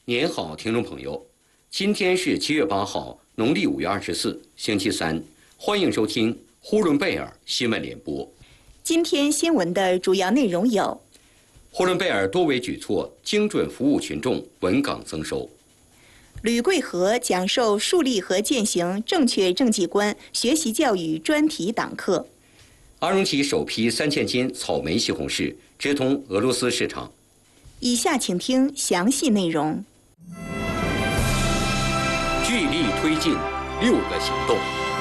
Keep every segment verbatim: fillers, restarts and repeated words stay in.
您好，听众朋友，今天是七月八号，农历五月二十四，星期三，欢迎收听呼伦贝尔新闻联播。 今天新闻的主要内容有： 呼伦贝尔多维举措，精准服务群众，稳岗增收； 吕桂和讲授树立和践行正确政绩观学习教育专题党课； 阿荣旗首批三千斤草莓西红柿直通俄罗斯市场。 以下请听详细内容。 聚力推进六个行动。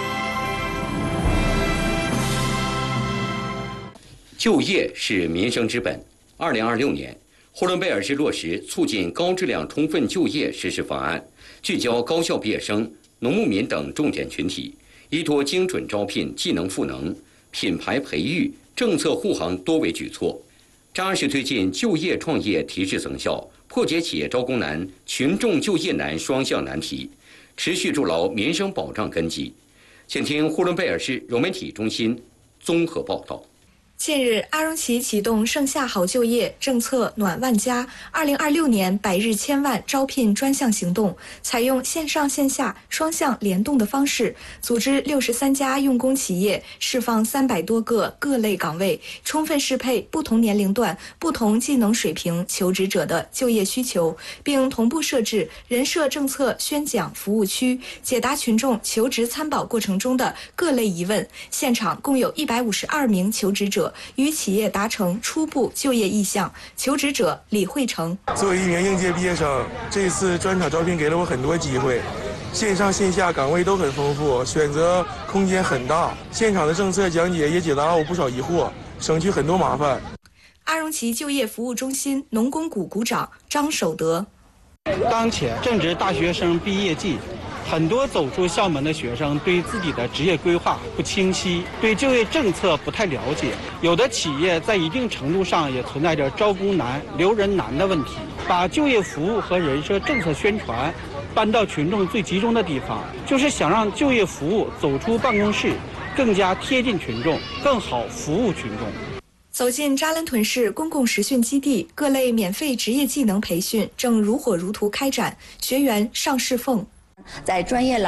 就业是民生之本。二零二六年，呼伦贝尔市落实促进高质量充分就业实施方案，聚焦高校毕业生、农牧民等重点群体，依托精准招聘、技能赋能、品牌培育、政策护航多维举措，扎实推进就业创业提质增效，破解企业招工难、群众就业难双向难题，持续筑牢民生保障根基。请听呼伦贝尔市融媒体中心综合报道。 近日，阿荣旗启动盛夏好就业政策暖万家二零二六年百日千万招聘专项行动，采用线上线下双向联动的方式，组织六十三家用工企业释放三百多个各类岗位，充分适配不同年龄段、不同技能水平求职者的就业需求，并同步设置人社政策宣讲服务区，解答群众求职参保过程中的各类疑问。现场共有一百五十二名求职者与企业达成初步就业意向。求职者李慧成： 作为一名应届毕业生，这次专场招聘给了我很多机会，线上线下岗位都很丰富，选择空间很大。现场的政策讲解也解答了我不少疑惑，省去很多麻烦。 阿荣旗就业服务中心农工股股长张守德： 当前正值大学生毕业季，很多走出校门的学生对自己的职业规划不清晰，对就业政策不太了解，有的企业在一定程度上也存在着招工难、留人难的问题。把就业服务和人社政策宣传搬到群众最集中的地方，就是想让就业服务走出办公室，更加贴近群众，更好服务群众。 走进扎兰屯市公共实训基地，各类免费职业技能培训正如火如荼开展，学员上试凤。 在专业